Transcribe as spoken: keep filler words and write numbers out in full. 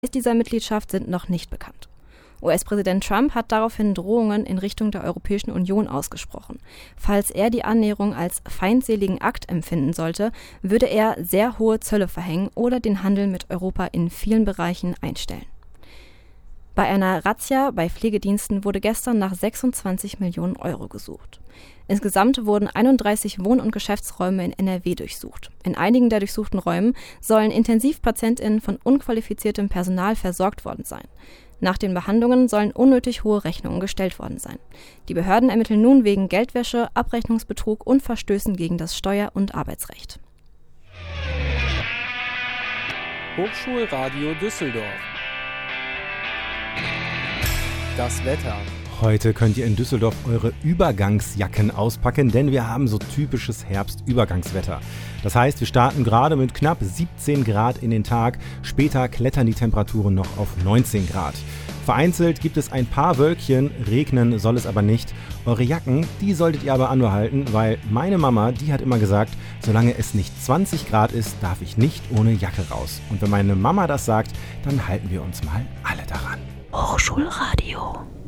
dieser Mitgliedschaft sind noch nicht bekannt. U S-Präsident Trump hat daraufhin Drohungen in Richtung der Europäischen Union ausgesprochen. Falls er die Annäherung als feindseligen Akt empfinden sollte, würde er sehr hohe Zölle verhängen oder den Handel mit Europa in vielen Bereichen einstellen. Bei einer Razzia bei Pflegediensten wurde gestern nach sechsundzwanzig Millionen Euro gesucht. Insgesamt wurden einunddreißig Wohn- und Geschäftsräume in N R W durchsucht. In einigen der durchsuchten Räumen sollen IntensivpatientInnen von unqualifiziertem Personal versorgt worden sein. Nach den Behandlungen sollen unnötig hohe Rechnungen gestellt worden sein. Die Behörden ermitteln nun wegen Geldwäsche, Abrechnungsbetrug und Verstößen gegen das Steuer- und Arbeitsrecht. Hochschulradio Düsseldorf. Das Wetter. Heute könnt ihr in Düsseldorf eure Übergangsjacken auspacken, denn wir haben so typisches Herbstübergangswetter. Das heißt, wir starten gerade mit knapp siebzehn Grad in den Tag, später klettern die Temperaturen noch auf neunzehn Grad. Vereinzelt gibt es ein paar Wölkchen, regnen soll es aber nicht. Eure Jacken, die solltet ihr aber anbehalten, weil meine Mama, die hat immer gesagt, solange es nicht zwanzig Grad ist, darf ich nicht ohne Jacke raus. Und wenn meine Mama das sagt, dann halten wir uns mal alle daran. Hochschulradio.